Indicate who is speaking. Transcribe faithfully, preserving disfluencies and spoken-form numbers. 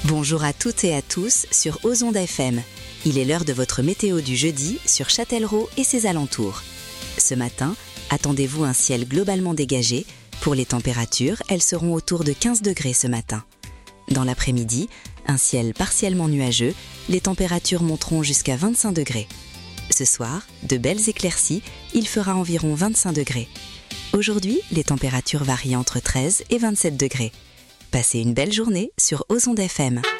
Speaker 1: Bonjour à toutes et à tous sur Ozonde F M. Il est l'heure de votre météo du jeudi sur Châtellerault et ses alentours. Ce matin, attendez-vous un ciel globalement dégagé. Pour les températures, elles seront autour de quinze degrés ce matin. Dans l'après-midi, un ciel partiellement nuageux, les températures monteront jusqu'à vingt-cinq degrés. Ce soir, de belles éclaircies, il fera environ vingt-cinq degrés. Aujourd'hui, les températures varient entre treize et vingt-sept degrés. Passez une belle journée sur Ozonde F M.